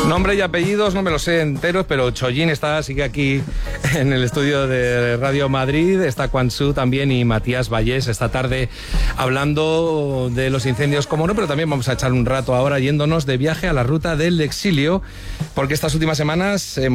Nombre y apellidos no me los sé enteros, pero Chollín sigue aquí en el estudio de Radio Madrid. Está Quan Su también y Matías Vallés esta tarde hablando de los incendios, como no, pero también vamos a echar un rato ahora yéndonos de viaje a la ruta del exilio, porque estas últimas semanas